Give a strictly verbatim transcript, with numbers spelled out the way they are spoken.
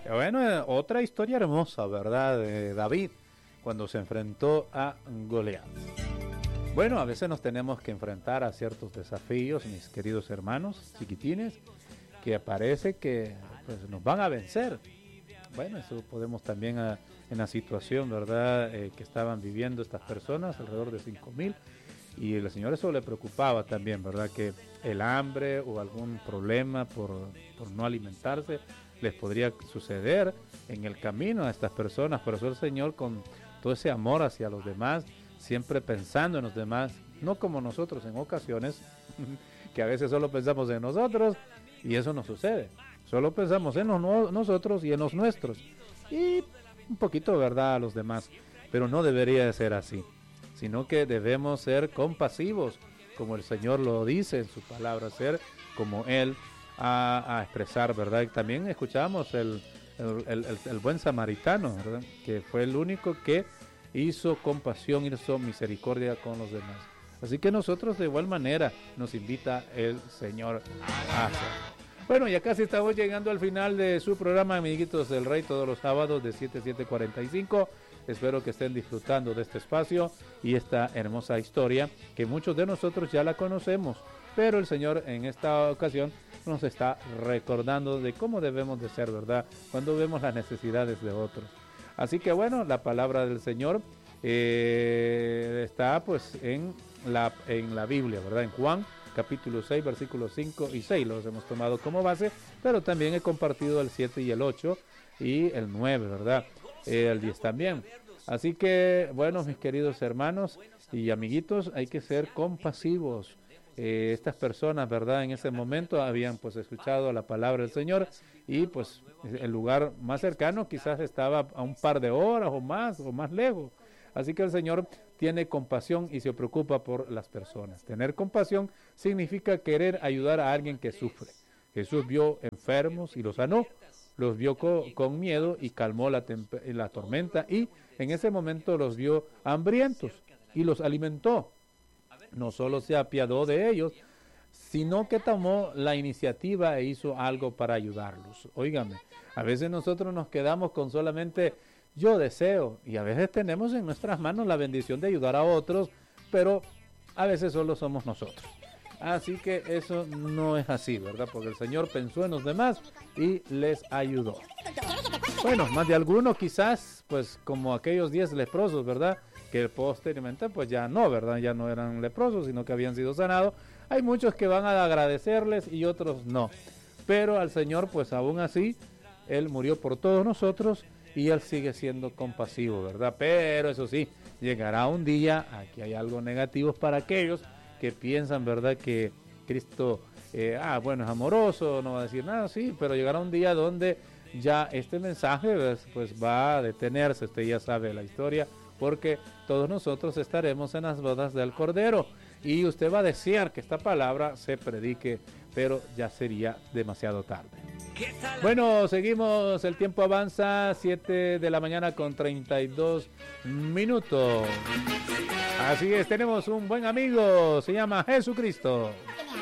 Bueno, eh, otra historia hermosa, ¿verdad? De David, cuando se enfrentó a Goliat. Bueno, a veces nos tenemos que enfrentar a ciertos desafíos, mis queridos hermanos chiquitines, que parece que pues, nos van a vencer. Bueno, eso podemos también a, en la situación, ¿verdad?, eh, que estaban viviendo estas personas, alrededor de cinco mil, y el Señor eso le preocupaba también, ¿verdad?, que el hambre o algún problema por, por no alimentarse les podría suceder en el camino a estas personas. Por eso el Señor, con todo ese amor hacia los demás, siempre pensando en los demás, no como nosotros en ocasiones, que a veces solo pensamos en nosotros, y eso no sucede. Solo pensamos en los, nosotros y en los nuestros, y un poquito, ¿verdad?, a los demás. Pero no debería de ser así, sino que debemos ser compasivos, como el Señor lo dice en su palabra, ser como Él a, a expresar, ¿verdad? Y también escuchamos el, el, el, el, el buen samaritano, ¿verdad?, que fue el único que hizo compasión, hizo misericordia con los demás. Así que nosotros de igual manera nos invita el Señor a hacer. Bueno, ya casi estamos llegando al final de su programa, amiguitos del Rey, todos los sábados de siete a siete cuarenta y cinco. Espero que estén disfrutando de este espacio y esta hermosa historia que muchos de nosotros ya la conocemos, pero el Señor en esta ocasión nos está recordando de cómo debemos de ser, ¿verdad?, cuando vemos las necesidades de otros. Así que bueno, la palabra del Señor eh, está pues en la, en la Biblia, ¿verdad?, en Juan capítulo seis, versículos cinco y seis, los hemos tomado como base, pero también he compartido el siete y el ocho y el nueve, ¿verdad?, eh, el diez también. Así que, bueno, mis queridos hermanos y amiguitos, hay que ser compasivos. Eh, estas personas, ¿verdad?, en ese momento habían pues escuchado la palabra del Señor y pues el lugar más cercano quizás estaba a un par de horas o más, o más lejos. Así que el Señor tiene compasión y se preocupa por las personas. Tener compasión significa querer ayudar a alguien que sufre. Jesús vio enfermos y los sanó, los vio co con miedo y calmó la, la tormenta, y en ese momento los vio hambrientos y los alimentó. No solo se apiadó de ellos, sino que tomó la iniciativa e hizo algo para ayudarlos. Óigame, a veces nosotros nos quedamos con solamente yo deseo, y a veces tenemos en nuestras manos la bendición de ayudar a otros, pero a veces solo somos nosotros. Así que eso no es así, ¿verdad? Porque el Señor pensó en los demás y les ayudó. Bueno, más de algunos quizás, pues como aquellos diez leprosos, ¿verdad?, que posteriormente pues ya no, ¿verdad?, ya no eran leprosos, sino que habían sido sanados. Hay muchos que van a agradecerles y otros no. Pero al Señor, pues aún así, Él murió por todos nosotros y Él sigue siendo compasivo, ¿verdad? Pero eso sí, llegará un día, aquí hay algo negativo para aquellos que piensan, ¿verdad?, que Cristo, eh, ah, bueno, es amoroso, no va a decir nada, sí, pero llegará un día donde ya este mensaje pues, pues va a detenerse. Usted ya sabe la historia, porque todos nosotros estaremos en las bodas del Cordero y usted va a desear que esta palabra se predique, pero ya sería demasiado tarde. Bueno, seguimos, el tiempo avanza, siete de la mañana con treinta y dos minutos. Así es, tenemos un buen amigo, se llama Jesucristo.